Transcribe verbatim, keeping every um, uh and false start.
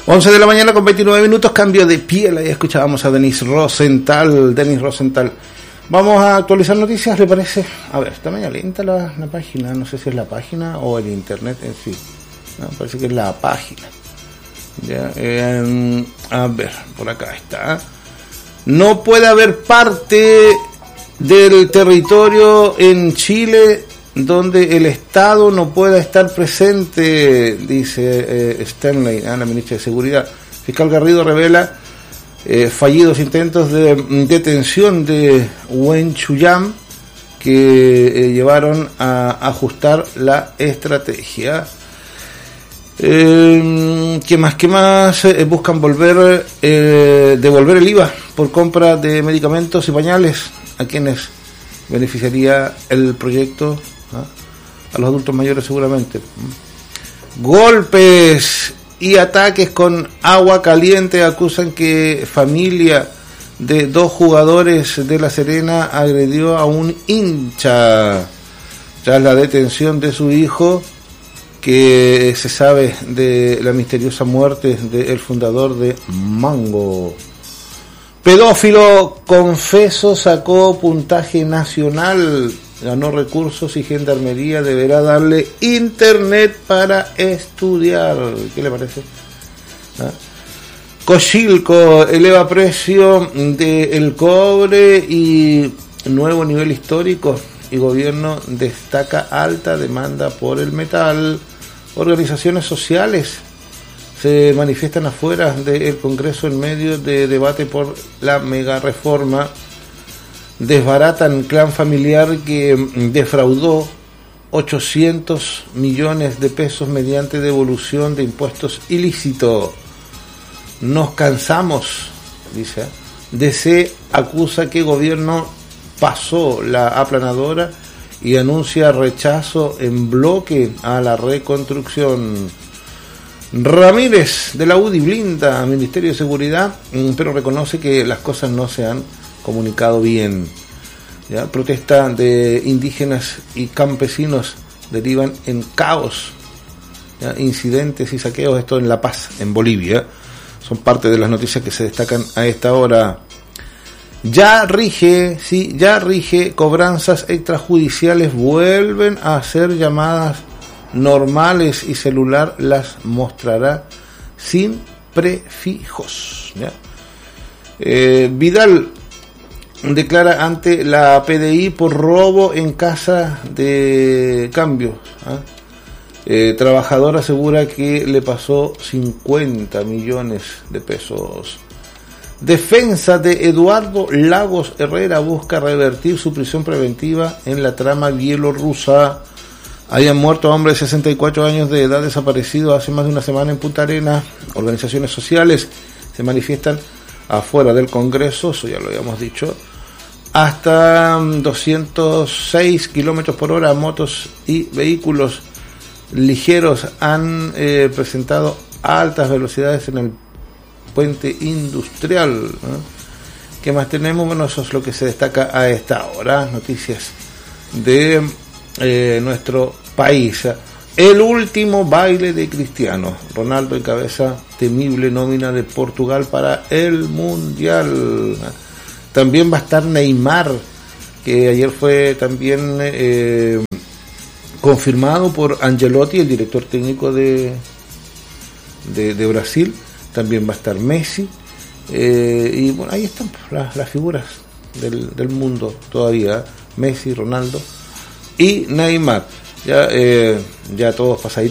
once de la mañana con veintinueve minutos, cambio de piel. Ahí escuchábamos a Denis Rosenthal. Denis Rosenthal. Vamos a actualizar noticias, ¿le parece? A ver, está medio lenta la, la página. No sé si es la página o el internet en sí. No, parece que es la página. Ya, eh, a ver, por acá está. No puede haber parte del territorio en Chile donde el Estado no pueda estar presente, dice eh, Stanley, ah, la ministra de Seguridad. Fiscal Garrido revela eh, fallidos intentos de detención de Wen Chuyam que eh, llevaron a ajustar la estrategia. Eh, ¿Qué más? ¿Qué más? Eh, buscan volver eh, devolver el I V A por compra de medicamentos y pañales. ¿A quienes beneficiaría el proyecto? ¿Ah? A los adultos mayores seguramente. Golpes y ataques con agua caliente acusan que familia de dos jugadores de La Serena agredió a un hincha tras la detención de su hijo, que se sabe de la misteriosa muerte del fundador de Mango. Pedófilo confeso sacó puntaje nacional, ganó recursos y Gendarmería deberá darle internet para estudiar. ¿Qué le parece? ¿Ah? Cochilco eleva precio del cobre y nuevo nivel histórico, y gobierno destaca alta demanda por el metal. Organizaciones sociales se manifiestan afuera del Congreso en medio de debate por la mega reforma. Desbaratan clan familiar que defraudó ochocientos millones de pesos mediante devolución de impuestos ilícitos. Nos cansamos, dice. D C acusa que gobierno pasó la aplanadora y anuncia rechazo en bloque a la reconstrucción. Ramírez de la U D I blinda al Ministerio de Seguridad, pero reconoce que las cosas no se han comunicado bien. ¿Ya? Protesta de indígenas y campesinos derivan en caos. ¿Ya? Incidentes y saqueos, esto en La Paz, en Bolivia. Son parte de las noticias que se destacan a esta hora. Ya rige, sí, ya rige, cobranzas extrajudiciales vuelven a hacer llamadas normales y celular las mostrará sin prefijos. ¿Ya? Eh, Vidal declara ante la P D I por robo en casa de cambio. ¿Ah? Eh, trabajador asegura que le pasó cincuenta millones de pesos. Defensa de Eduardo Lagos Herrera busca revertir su prisión preventiva en la trama bielorrusa. Hayan muerto hombre de sesenta y cuatro años de edad desaparecido hace más de una semana en Punta Arenas. Organizaciones sociales se manifiestan afuera del Congreso, eso ya lo habíamos dicho. Hasta doscientos seis kilómetros por hora, motos y vehículos ligeros han eh, presentado altas velocidades en el puente industrial. ¿eh? ¿Qué más tenemos? Bueno, eso es lo que se destaca a esta hora. Noticias de eh, nuestro país. El último baile de Cristiano. Ronaldo encabeza temible nómina de Portugal para el Mundial. También va a estar Neymar, que ayer fue también eh, confirmado por Ancelotti, el director técnico de, de, de Brasil. También va a estar Messi. Eh, y bueno, ahí están las, las figuras del, del mundo todavía. Messi, Ronaldo y Neymar. Ya, eh, ya todos pasaditos